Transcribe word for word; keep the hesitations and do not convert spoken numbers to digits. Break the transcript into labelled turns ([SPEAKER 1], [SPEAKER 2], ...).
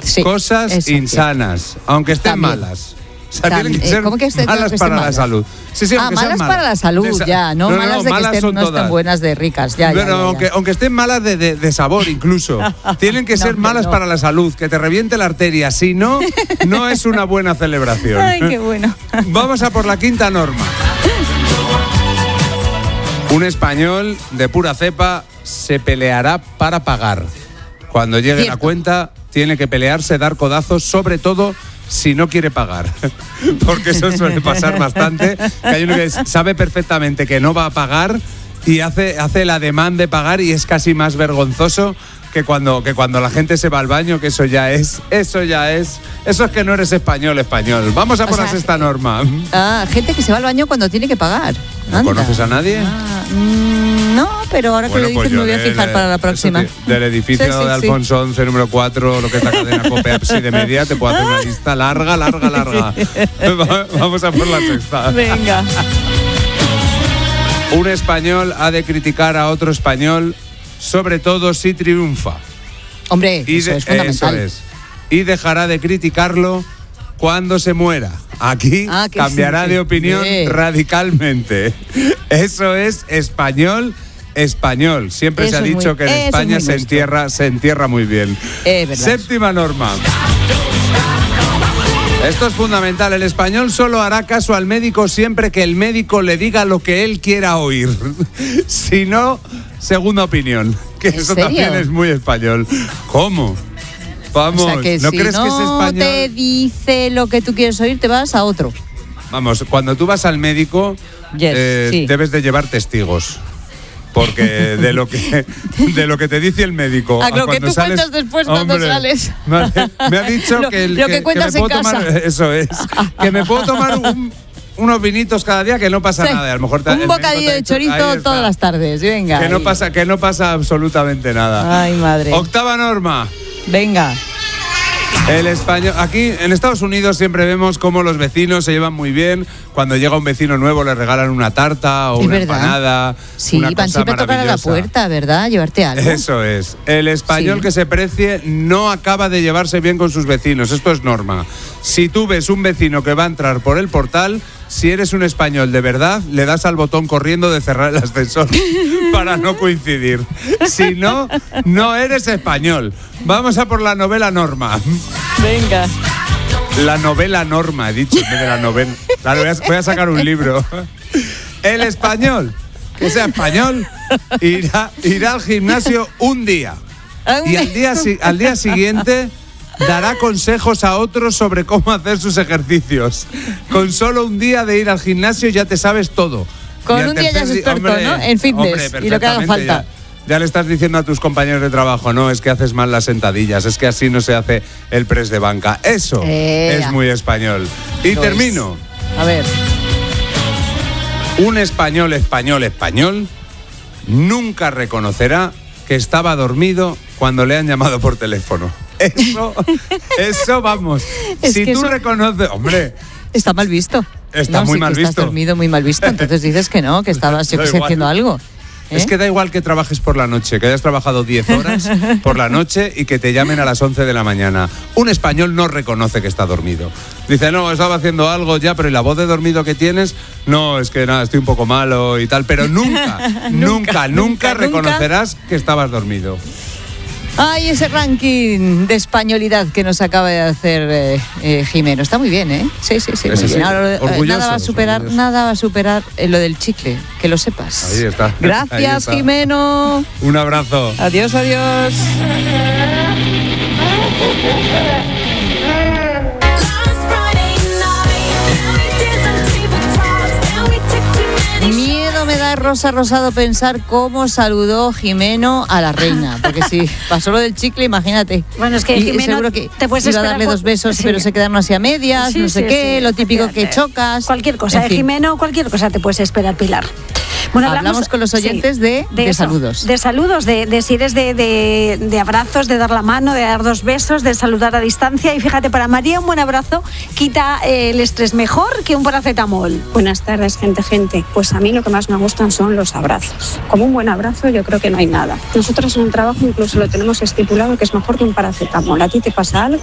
[SPEAKER 1] sí,
[SPEAKER 2] cosas
[SPEAKER 1] eso,
[SPEAKER 2] insanas, sí. aunque estén
[SPEAKER 1] También.
[SPEAKER 2] malas. O sea,
[SPEAKER 1] También,
[SPEAKER 2] tienen que ser
[SPEAKER 1] eh, ¿cómo que estén,
[SPEAKER 2] malas
[SPEAKER 1] que
[SPEAKER 2] para
[SPEAKER 1] malas?
[SPEAKER 2] la salud. Sí, sí,
[SPEAKER 1] ah,
[SPEAKER 2] aunque
[SPEAKER 1] malas
[SPEAKER 2] sean
[SPEAKER 1] para la salud,
[SPEAKER 2] Desa-
[SPEAKER 1] ya, no,
[SPEAKER 2] no, no,
[SPEAKER 1] malas
[SPEAKER 2] no,
[SPEAKER 1] de
[SPEAKER 2] malas
[SPEAKER 1] que estén,
[SPEAKER 2] son
[SPEAKER 1] no estén
[SPEAKER 2] todas.
[SPEAKER 1] buenas de ricas, ya,
[SPEAKER 2] Pero
[SPEAKER 1] ya, ya, ya.
[SPEAKER 2] Aunque, aunque estén malas de, de, de sabor incluso. Tienen que
[SPEAKER 1] No,
[SPEAKER 2] ser
[SPEAKER 1] hombre,
[SPEAKER 2] malas
[SPEAKER 1] no.
[SPEAKER 2] para la salud, que te reviente la arteria. Si no, no es una buena celebración.
[SPEAKER 1] Ay, qué bueno.
[SPEAKER 2] Vamos a por la quinta norma. Un español de pura cepa se peleará para pagar. Cuando llegue
[SPEAKER 1] Cierto.
[SPEAKER 2] la cuenta, tiene que pelearse, dar codazos, sobre todo si no quiere pagar. Porque eso suele pasar bastante. Que hay uno que sabe perfectamente que no va a pagar y hace, hace la demanda de pagar y es casi más vergonzoso que cuando, que cuando la gente se va al baño, que eso ya es, eso ya es, eso es que no eres español, español. Vamos a
[SPEAKER 1] O
[SPEAKER 2] por la
[SPEAKER 1] sea,
[SPEAKER 2] sexta norma.
[SPEAKER 1] Ah, gente que se va al baño cuando tiene que pagar.
[SPEAKER 2] ¿No
[SPEAKER 1] Anda.
[SPEAKER 2] conoces a nadie?
[SPEAKER 1] Ah, mm, no, pero ahora
[SPEAKER 2] Bueno,
[SPEAKER 1] que lo
[SPEAKER 2] pues
[SPEAKER 1] dices me
[SPEAKER 2] yo
[SPEAKER 1] voy a
[SPEAKER 2] de-
[SPEAKER 1] fijar
[SPEAKER 2] de-
[SPEAKER 1] para la próxima.
[SPEAKER 2] eso te- del edificio
[SPEAKER 1] Sí, sí,
[SPEAKER 2] de
[SPEAKER 1] sí.
[SPEAKER 2] Alfonso once, número cuatro, lo que es la cadena Copepsi de media, te puedo hacer una lista larga, larga, larga. Va- Vamos a por la sexta.
[SPEAKER 1] Venga.
[SPEAKER 2] Un español ha de criticar a otro español, sobre todo si triunfa.
[SPEAKER 1] Hombre,
[SPEAKER 2] Y
[SPEAKER 1] eso
[SPEAKER 2] de-
[SPEAKER 1] es fundamental.
[SPEAKER 2] eso es. Y dejará de criticarlo cuando se muera. Aquí
[SPEAKER 1] Ah, que
[SPEAKER 2] cambiará
[SPEAKER 1] sí,
[SPEAKER 2] de
[SPEAKER 1] sí.
[SPEAKER 2] opinión
[SPEAKER 1] Bien.
[SPEAKER 2] radicalmente. Eso es español, español. Siempre
[SPEAKER 1] Eso
[SPEAKER 2] se ha
[SPEAKER 1] es
[SPEAKER 2] dicho
[SPEAKER 1] muy-
[SPEAKER 2] que en
[SPEAKER 1] eso es
[SPEAKER 2] España
[SPEAKER 1] muy
[SPEAKER 2] se
[SPEAKER 1] nuestro.
[SPEAKER 2] entierra, se entierra muy bien.
[SPEAKER 1] Es verdad.
[SPEAKER 2] Séptima norma. Esto es fundamental. El español solo hará caso al médico siempre que el médico le diga lo que él quiera oír. Si no, segunda opinión. Que
[SPEAKER 1] ¿En
[SPEAKER 2] eso
[SPEAKER 1] serio?
[SPEAKER 2] también es muy español. ¿Cómo? Vamos,
[SPEAKER 1] O sea que
[SPEAKER 2] ¿no
[SPEAKER 1] si
[SPEAKER 2] crees
[SPEAKER 1] no
[SPEAKER 2] que es español?
[SPEAKER 1] te dice lo que tú quieres oír, te vas a otro.
[SPEAKER 2] Vamos, cuando tú vas al médico,
[SPEAKER 1] Yes,
[SPEAKER 2] eh,
[SPEAKER 1] sí.
[SPEAKER 2] debes de llevar testigos. Porque de lo que de lo que te dice el médico
[SPEAKER 1] A lo que
[SPEAKER 2] cuando
[SPEAKER 1] tú
[SPEAKER 2] sales,
[SPEAKER 1] cuentas después cuando
[SPEAKER 2] hombre,
[SPEAKER 1] sales.
[SPEAKER 2] Me ha, me ha dicho
[SPEAKER 1] Lo-
[SPEAKER 2] que, el,
[SPEAKER 1] lo que cuentas
[SPEAKER 2] me
[SPEAKER 1] en
[SPEAKER 2] puedo tomar,
[SPEAKER 1] casa.
[SPEAKER 2] eso es, que me puedo tomar un- unos vinitos cada día que no pasa
[SPEAKER 1] Sí.
[SPEAKER 2] nada. A lo mejor te- el
[SPEAKER 1] Un
[SPEAKER 2] médico
[SPEAKER 1] bocadillo
[SPEAKER 2] te ha
[SPEAKER 1] de
[SPEAKER 2] dicho- ahí
[SPEAKER 1] chorizo
[SPEAKER 2] está.
[SPEAKER 1] todas las tardes, venga.
[SPEAKER 2] Que no
[SPEAKER 1] ahí.
[SPEAKER 2] pasa, que no pasa absolutamente nada.
[SPEAKER 1] Ay, madre.
[SPEAKER 2] Octava norma.
[SPEAKER 1] Venga.
[SPEAKER 2] El español. Aquí en Estados Unidos siempre vemos cómo los vecinos se llevan muy bien. Cuando llega un vecino nuevo le regalan una tarta o
[SPEAKER 1] Es
[SPEAKER 2] una
[SPEAKER 1] verdad. Sí,
[SPEAKER 2] una
[SPEAKER 1] van
[SPEAKER 2] cosa
[SPEAKER 1] siempre a tocar a la
[SPEAKER 2] maravillosa.
[SPEAKER 1] puerta, ¿verdad? Llevarte algo.
[SPEAKER 2] Eso es. El español
[SPEAKER 1] Sí.
[SPEAKER 2] que se precie no acaba de llevarse bien con sus vecinos. Esto es norma. Si tú ves un vecino que va a entrar por el portal, si eres un español de verdad, le das al botón corriendo de cerrar el ascensor para no coincidir. Si no, no eres español. Vamos a por la novela norma.
[SPEAKER 1] Venga.
[SPEAKER 2] La novela norma, he dicho, en vez de la novela. Claro, voy a, voy a sacar un libro. El español, que sea español, irá, irá al gimnasio un día. Y al día, si- al día siguiente dará consejos a otros sobre cómo hacer sus ejercicios. Con solo un día de ir al gimnasio ya te sabes todo.
[SPEAKER 1] Con
[SPEAKER 2] Y al
[SPEAKER 1] un día ya
[SPEAKER 2] tercer
[SPEAKER 1] es
[SPEAKER 2] di-
[SPEAKER 1] experto,
[SPEAKER 2] hombre,
[SPEAKER 1] ¿no? En fitness,
[SPEAKER 2] hombre,
[SPEAKER 1] y lo que haga
[SPEAKER 2] perfectamente,
[SPEAKER 1] falta.
[SPEAKER 2] Ya, ya le estás diciendo a tus compañeros de trabajo, no, es que haces mal las sentadillas, es que así no se hace el press de banca. Eso
[SPEAKER 1] Ea.
[SPEAKER 2] es muy español. Y
[SPEAKER 1] Lo
[SPEAKER 2] termino.
[SPEAKER 1] A ver.
[SPEAKER 2] Un español, español, español nunca reconocerá que estaba dormido cuando le han llamado por teléfono. Eso, eso vamos.
[SPEAKER 1] Es
[SPEAKER 2] si
[SPEAKER 1] que
[SPEAKER 2] tú
[SPEAKER 1] eso-
[SPEAKER 2] reconoces, hombre,
[SPEAKER 1] Está mal visto.
[SPEAKER 2] Está muy
[SPEAKER 1] sí,
[SPEAKER 2] mal
[SPEAKER 1] que
[SPEAKER 2] visto.
[SPEAKER 1] Estás dormido muy mal visto. Entonces dices que no, que estabas, yo
[SPEAKER 2] Da
[SPEAKER 1] que sé,
[SPEAKER 2] igual.
[SPEAKER 1] haciendo algo. ¿eh?
[SPEAKER 2] es que da igual que trabajes por la noche, que hayas trabajado diez horas por la noche y que te llamen a las once de la mañana. Un español no reconoce que está dormido. Dice, no, estaba haciendo algo ya, pero ¿y la voz de dormido que tienes? No, es que nada, estoy un poco malo y tal. Pero nunca, nunca, nunca,
[SPEAKER 1] nunca,
[SPEAKER 2] reconocerás que estabas dormido.
[SPEAKER 1] Ay, ese ranking de españolidad que nos acaba de hacer eh, eh, Jimeno. Está muy bien, ¿eh? Sí, sí, sí.
[SPEAKER 2] Ese
[SPEAKER 1] Muy
[SPEAKER 2] sí.
[SPEAKER 1] bien. Ahora, eh,
[SPEAKER 2] Orgullosos,
[SPEAKER 1] nada va a superar,
[SPEAKER 2] orgullosos.
[SPEAKER 1] nada va a superar eh, lo del chicle, que lo sepas.
[SPEAKER 2] Ahí está. Ahí
[SPEAKER 1] Gracias,
[SPEAKER 2] está.
[SPEAKER 1] Jimeno.
[SPEAKER 2] Un abrazo.
[SPEAKER 1] Adiós, adiós. Miedo me da, Rosa Rosado, pensar cómo saludó Jimeno a la reina. Porque si pasó lo del chicle, imagínate.
[SPEAKER 3] Bueno, es que
[SPEAKER 1] Y
[SPEAKER 3] Jimeno
[SPEAKER 1] seguro que
[SPEAKER 3] te puedes
[SPEAKER 1] iba a
[SPEAKER 3] esperar
[SPEAKER 1] darle
[SPEAKER 3] cu-
[SPEAKER 1] dos besos,
[SPEAKER 3] sí.
[SPEAKER 1] pero se quedaron así a medias,
[SPEAKER 3] Sí,
[SPEAKER 1] no sé
[SPEAKER 3] sí,
[SPEAKER 1] qué,
[SPEAKER 3] sí,
[SPEAKER 1] lo típico que
[SPEAKER 3] efectivamente.
[SPEAKER 1] chocas.
[SPEAKER 3] Cualquier cosa,
[SPEAKER 1] En
[SPEAKER 3] de
[SPEAKER 1] fin.
[SPEAKER 3] Jimeno, cualquier cosa te puedes esperar, Pilar. Bueno,
[SPEAKER 1] Hablamos con los oyentes de- de
[SPEAKER 3] eso,
[SPEAKER 1] saludos.
[SPEAKER 3] De saludos, de, de si eres de, de, de abrazos, de dar la mano, de dar dos besos, de saludar a distancia. Y fíjate, para María un buen abrazo quita eh, el estrés mejor que un paracetamol.
[SPEAKER 4] Buenas tardes, gente, gente. Pues a mí lo que más me gustan son los abrazos. Como un buen abrazo yo creo que no hay nada. Nosotros en el trabajo incluso lo tenemos estipulado que es mejor que un paracetamol. ¿A ti te pasa algo?